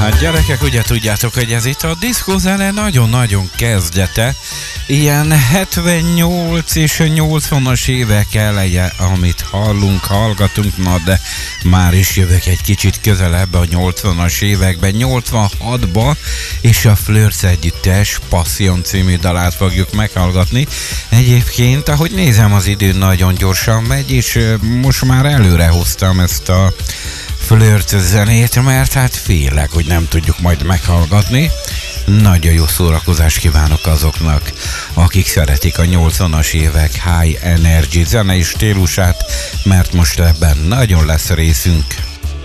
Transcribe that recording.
Hát gyerekek, ugye tudjátok, hogy ez itt a diszkózene nagyon-nagyon kezdete. Ilyen 78 és 80-as évek eleje, amit hallgatunk, na de már is jövök egy kicsit közelebb a 80-as években, 86-ba, és a Flirts együttes Passion című dalát fogjuk meghallgatni. Egyébként, ahogy nézem, az idő nagyon gyorsan megy, és most már előre hoztam ezt a Flirt zenét, mert hát félek, hogy nem tudjuk majd meghallgatni. Nagyon jó szórakozást kívánok azoknak, akik szeretik a 80-as évek high energy zenei stílusát, mert most ebben nagyon lesz részünk.